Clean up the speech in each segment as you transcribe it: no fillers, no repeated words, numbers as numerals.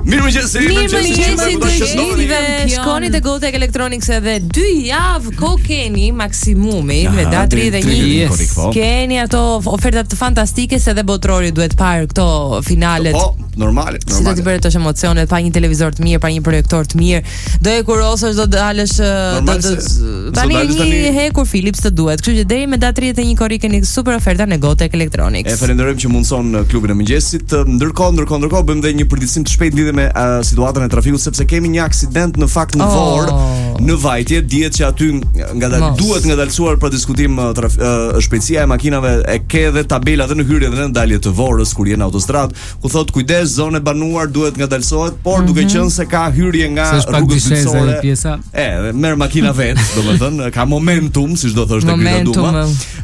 Mirëmëngjes, shkoni te Gotek Electronics edhe 2 javë kohë keni maksimumi me datë 31. Keni ato oferta të fantastike se edhe botrori duhet parë këto finalet. Po, normale. Si do të bëre të emocionet, pa një televizor të mirë, pa një projektor të mirë. Do e kurosësh, do dalësh tani një hekur Philips të duhet. Kështu që deri me datë 31 korrik keni super oferta në Gotek Electronics. E falenderojmë që mundson klubin e mëngjesit. Ndërkohë bëjmë edhe një përditësim të shpejtë lidhur me situatën e trafikut, sepse kemi një aksident në fakt në Vorë, në vajtje. Dihet që aty duhet ngadalësuar për diskutim shpejtësia e makinave. E ke edhe tabela dhe në hyrje dhe në dalje të Vorës kur je në autostradë, ku thot kujdes, zonë e banuar duhet ngadalësohet, por duke qenë se ka hyrje nga rrugës bytësore. Merr makina vet, domethënë ka momentum, siç do thosh tek Duma.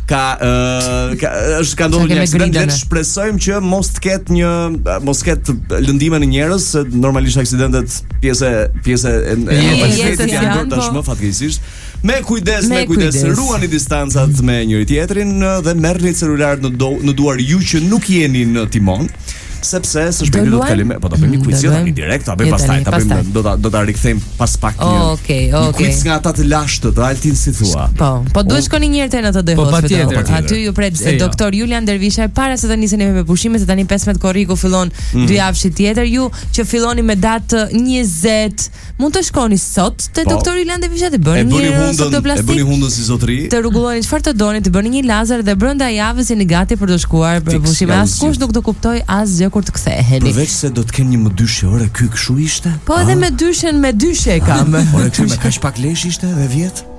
Ka ndodhur një aksident, le të shpresojmë që mos ketë lëndime në njerëz, se normalisht aksidentet pjesë e pasurit janë bërë tashmë fatkeqësisht. Me kujdes, ruani distancat me njëri tjetrin dhe merrni celularët në duar ju që nuk jeni në timon. Sepse së shpejti do të kalojmë, po ta bëjmë quiz tani direkt, ta bëjmë pastaj, do ta rikthejmë pas pak një. Okej. Quiz nga ata të lashtë, të Altin si thua. Po duhet shkoni një herë te ato dy hospitale. Aty ju pret doktor Julian Dervisha para se të niseni me pushimet, se tani 15 korriku fillon 2 javë tjetër. Ju që filloni me datë 20, mund të shkoni sot te doktor Julian Dervisha të bëni një sotoplastik. E bëni hundën si zotëri. Të rregulloni çfarë të doni, të bëni një lazer dhe brenda javës jeni gati për të shkuar për pushime. Askush nuk do kuptoj asgjë kur të ktheheni. Përveç se do të kenë një më dyshe, ore ky kështu ishte? Po edhe me dyshen me dyshe kam. Ore kështu me kaq pak lesh ishte dhe vjet?